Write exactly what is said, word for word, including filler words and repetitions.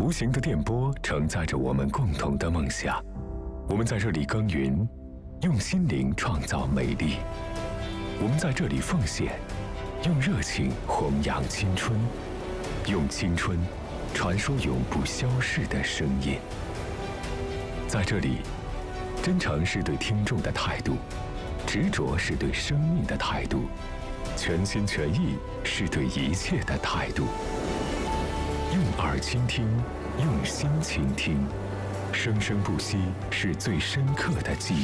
无形的电波承载着我们共同的梦想。我们在这里耕耘，用心灵创造美丽。我们在这里奉献，用热情弘扬青春，用青春传说永不消逝的声音。在这里，真诚是对听众的态度，执着是对生命的态度，全心全意是对一切的态度。用耳倾听，用心倾听，生生不息是最深刻的记忆。